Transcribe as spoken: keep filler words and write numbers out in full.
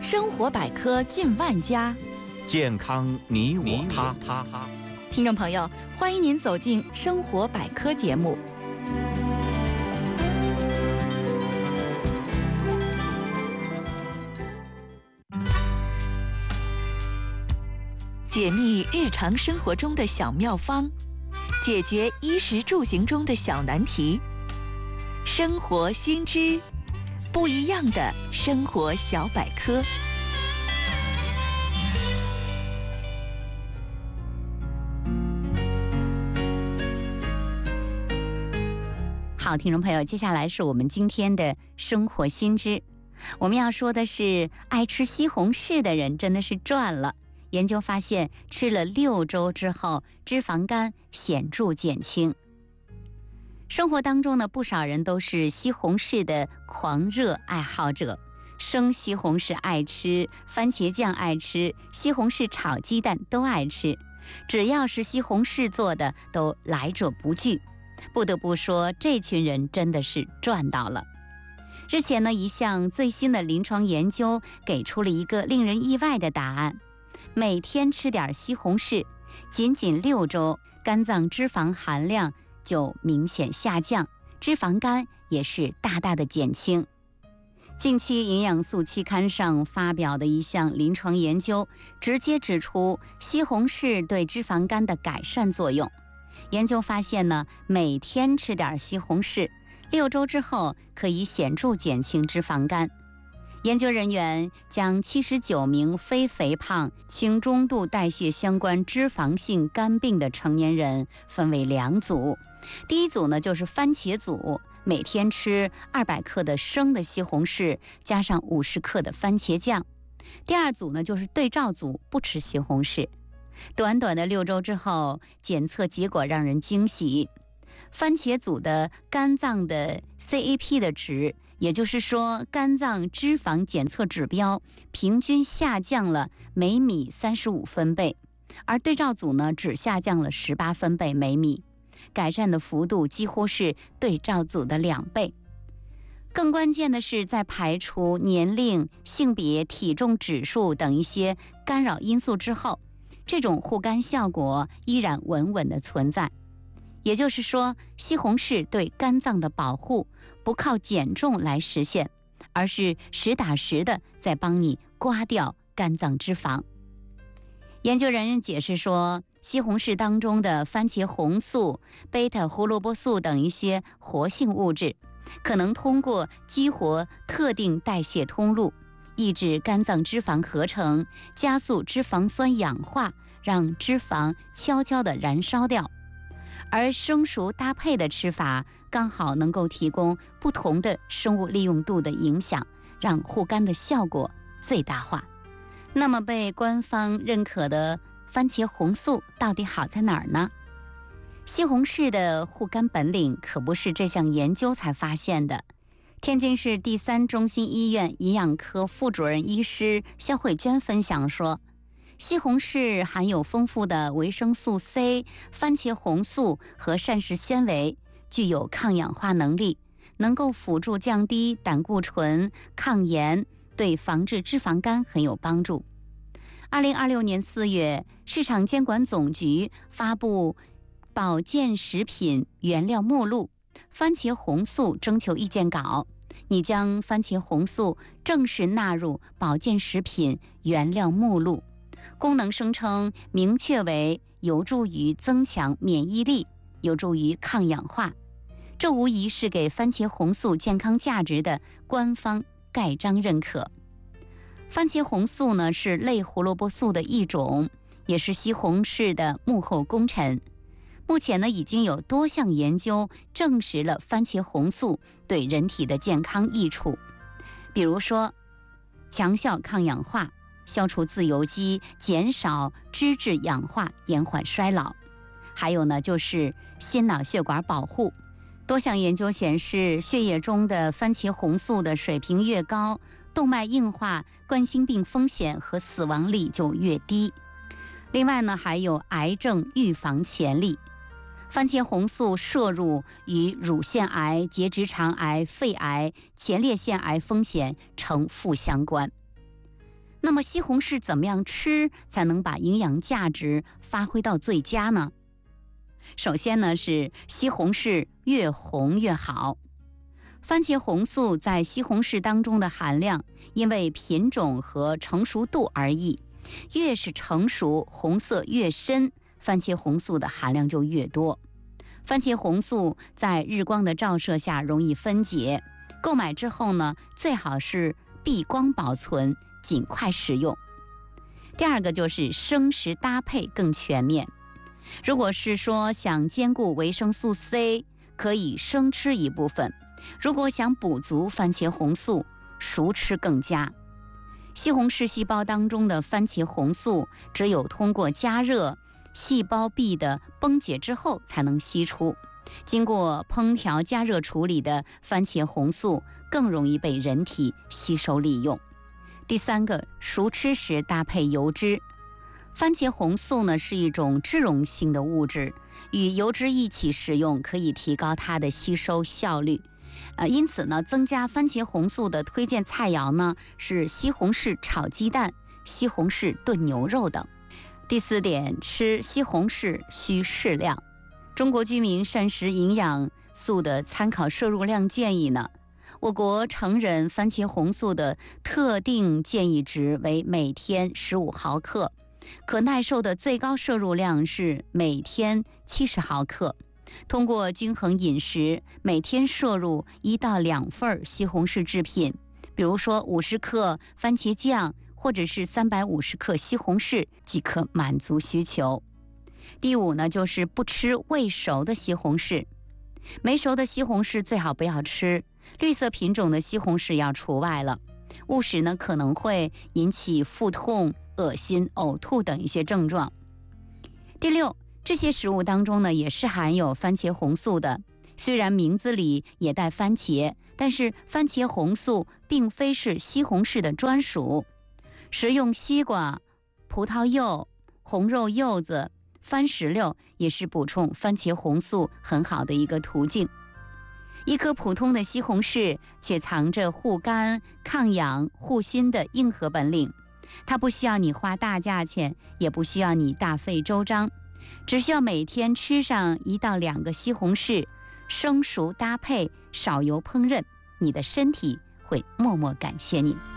生活百科近万家， 健康你我他。 听众朋友，欢迎您走进生活百科节目。解密日常生活中的小妙方，解决衣食住行中的小难题。生活新知，不一样的生活小百科。 好，听众朋友，接下来是我们今天的生活新知。我们要说的是，爱吃西红柿的人真的是赚了。研究发现，吃了六周之后，脂肪肝显著减轻。生活当中呢，不少人都是西红柿的狂热爱好者，生西红柿爱吃，番茄酱爱吃，西红柿炒鸡蛋都爱吃，只要是西红柿做的都来者不拒。不得不说，这群人真的是赚到了。日前呢，一项最新的临床研究给出了一个令人意外的答案：每天吃点西红柿，仅仅六周，肝脏脂肪含量就明显下降，脂肪肝也是大大的减轻。近期营养素期刊上发表的一项临床研究，直接指出西红柿对脂肪肝的改善作用。研究发现呢，每天吃点西红柿，六周之后可以显著减轻脂肪肝。研究人员将七十九名非肥胖、轻中度代谢相关脂肪性肝病的成年人分为两组。第一组呢，就是番茄组，每天吃二百克的生的西红柿，加上五十克的番茄酱。第二组呢，就是对照组，不吃西红柿。短短的六周之后，检测结果让人惊喜。番茄组的肝脏的 C A P 的值，也就是说肝脏脂肪检测指标，平均下降了每米三十五分贝，而对照组呢只下降了十八分贝每米，改善的幅度几乎是对照组的两倍。更关键的是，在排除年龄、性别、体重指数等一些干扰因素之后，这种护肝效果依然稳稳的存在。也就是说，西红柿对肝脏的保护不靠减重来实现，而是实打实的在帮你刮掉肝脏脂肪。研究人员解释说，西红柿当中的番茄红素、贝塔胡萝卜素等一些活性物质，可能通过激活特定代谢通路，抑制肝脏脂肪合成，加速脂肪酸氧化，让脂肪悄悄地燃烧掉。而生熟搭配的吃法刚好能够提供不同的生物利用度的影响，让护肝的效果最大化。那么被官方认可的番茄红素到底好在哪儿呢？西红柿的护肝本领可不是这项研究才发现的。天津市第三中心医院营养科副主任医师肖慧娟分享说，西红柿含有丰富的维生素 C、番茄红素和膳食纤维，具有抗氧化能力，能够辅助降低胆固醇、抗炎，对防治脂肪肝很有帮助。二零二六年四月，市场监管总局发布保健食品原料目录，番茄红素征求意见稿，拟将番茄红素正式纳入保健食品原料目录。功能声称明确为有助于增强免疫力，有助于抗氧化，这无疑是给番茄红素健康价值的官方盖章认可。番茄红素呢，是类胡萝卜素的一种，也是西红柿的幕后功臣。目前呢，已经有多项研究证实了番茄红素对人体的健康益处，比如说强效抗氧化，消除自由基，减少脂质氧化，延缓衰老。还有呢，就是心脑血管保护。多项研究显示，血液中的番茄红素的水平越高，动脉硬化、冠心病风险和死亡率就越低。另外呢，还有癌症预防潜力。番茄红素摄入与乳腺癌、结直肠癌、肺癌、前列腺癌风险呈负相关。 那么西红柿怎么样吃才能把营养价值发挥到最佳呢？首先呢，是西红柿越红越好。番茄红素在西红柿当中的含量因为品种和成熟度而异，越是成熟，红色越深，番茄红素的含量就越多。番茄红素在日光的照射下容易分解，购买之后呢，最好是避光保存，尽快食用。第二个就是生食搭配更全面。如果是说想兼顾维生素 C， 可以生吃一部分；如果想补足番茄红素，熟吃更佳。西红柿细胞当中的番茄红素，只有通过加热，细胞壁的崩解之后才能析出。经过烹调加热处理的番茄红素更容易被人体吸收利用。第三个，熟吃时搭配油脂。番茄红素呢是一种脂溶性的物质，与油脂一起食用可以提高它的吸收效率。呃，因此呢，增加番茄红素的推荐菜肴呢是西红柿炒鸡蛋、西红柿炖牛肉等。第四点，吃西红柿需适量。中国居民膳食营养素的参考摄入量建议呢，我国成人番茄红素的特定建议值为每天十五毫克，可耐受的最高摄入量是每天七十毫克。通过均衡饮食，每天摄入一到两份西红柿制品，比如说五十克番茄酱，或者是三百五十克西红柿，即可满足需求。第五呢，就是不吃未熟的西红柿。没熟的西红柿最好不要吃，绿色品种的西红柿要除外了。误食呢可能会引起腹痛、恶心、呕吐等一些症状。第六，这些食物当中呢也是含有番茄红素的，虽然名字里也带番茄，但是番茄红素并非是西红柿的专属。食用西瓜、葡萄柚、红肉柚子、番石榴也是补充番茄红素很好的一个途径。一颗普通的西红柿却藏着护肝、抗氧、护心的硬核本领，它不需要你花大价钱，也不需要你大费周章，只需要每天吃上一到两个西红柿，生熟搭配，少油烹饪，你的身体会默默感谢你。